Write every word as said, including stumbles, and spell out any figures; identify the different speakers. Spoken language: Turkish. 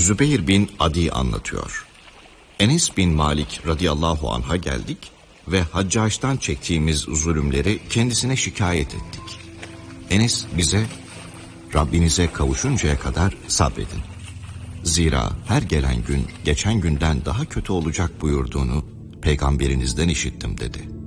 Speaker 1: Zübeyir bin Adi anlatıyor. Enes bin Malik radıyallahu anh'a geldik ve Haccaç'tan çektiğimiz zulümleri kendisine şikayet ettik. Enes bize, Rabbinize kavuşuncaya kadar sabredin. Zira her gelen gün geçen günden daha kötü olacak buyurduğunu peygamberinizden işittim dedi.